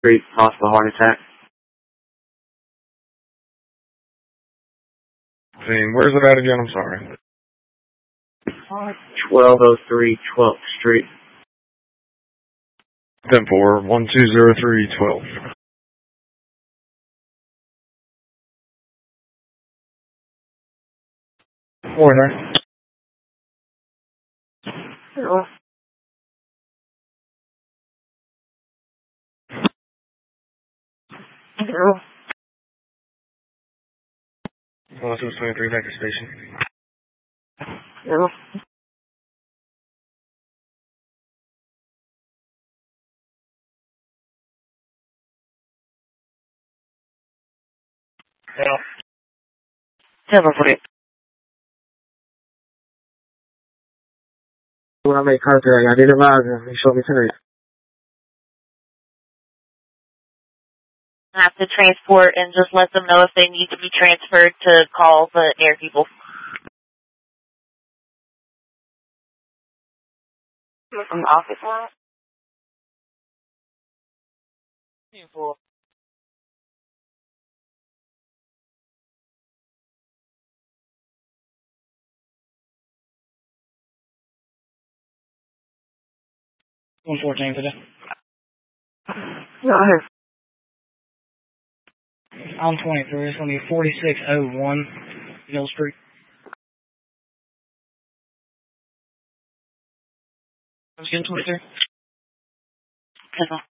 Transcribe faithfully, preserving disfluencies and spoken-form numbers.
Street, possible heart attack. See, where's it at again? I'm sorry. twelve oh three twelfth Street. ten four one two zero three twelve. Order. Hello. Hello. Well, this is twenty-three back to station. Hello. Hello. Hello, for it. When I make contact, I did advise him. He showed me tonight. Have to transport and just let them know if they need to be transferred to call the air people. From the office line? Beautiful. one fourteen today. No, I heard. I'm twenty-three. It's going to be forty-six oh one Mill Street. I'm getting twenty-three. Hello.